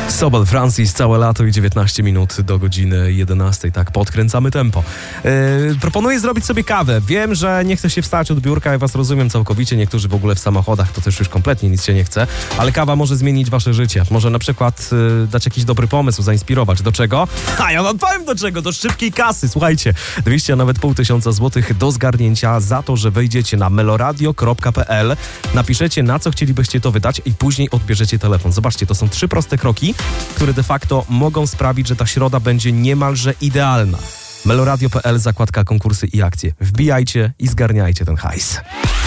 Sobel Francis, całe lato i 19 minut do godziny 11. Tak, podkręcamy tempo. Proponuję zrobić sobie kawę. Wiem, że nie chce się wstać od biurka, ja was rozumiem całkowicie. Niektórzy w ogóle w samochodach to też już kompletnie nic się nie chce. Ale kawa może zmienić wasze życie. Może na przykład dać jakiś dobry pomysł, zainspirować. Do czego? Ja wam powiem do czego. Do szybkiej kasy. Słuchajcie, 200, a nawet 500 złotych do zgarnięcia za to, że wejdziecie na meloradio.pl, napiszecie, na co chcielibyście to wydać i później odbierzecie telefon. Zobaczcie, to są 3 proste kroki, które de facto mogą sprawić, że ta środa będzie niemalże idealna. meloradio.pl, zakładka konkursy i akcje. Wbijajcie i zgarniajcie ten hajs.